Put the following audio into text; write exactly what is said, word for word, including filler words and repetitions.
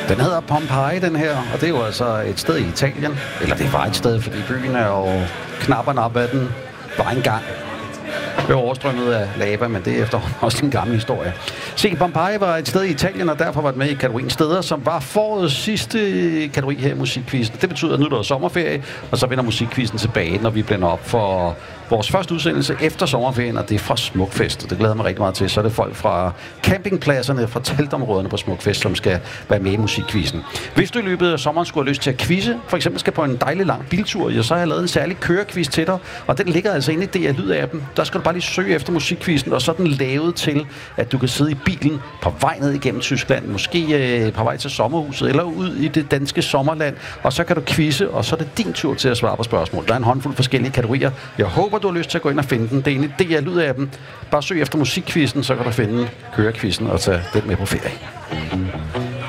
Den hedder Pompeii, den her, og det er jo altså et sted i Italien. Eller det var et sted, fordi byen er jo knap og nap af den var engang. Det var overstrømmet af lava, men det er efterhånden også en gammel historie. Se, Pompeii var et sted i Italien, og derfor var det med i kategorien steder, som var forårets sidste kategori her i musikquizzen. Det betyder, at nu er der sommerferie, og så vender musikquizzen tilbage, når vi blænder op for vores første udsendelse efter sommerferien, og det er fra Smukfest. Det glæder mig rigtig meget til. Så er det folk fra campingpladserne, fra teltområderne på Smukfest, som skal være med i musikquizzen. Hvis du i løbet af sommeren skulle have lyst til at quizze, for eksempel skal på en dejlig lang biltur, ja, så har jeg lavet en særlig kørequiz til dig, og den ligger altså inde i D R Lyd-appen. Der skal du bare lige søge efter musikquizzen, og så er den lavet til, at du kan sidde i bilen på vej ned igennem Tyskland, måske øh, på vej til sommerhuset, eller ud i det danske sommerland, og så kan du quizze, og så er det din tur til at svare på spørgsmål. Der er en håndfuld forskellige kategorier. Jeg håber, du har lyst til at gå ind og finde den. Det er inde i D R Lyd-appen. Bare søg efter musikquizzen, så kan du finde kørequizzen og tage den med på ferie.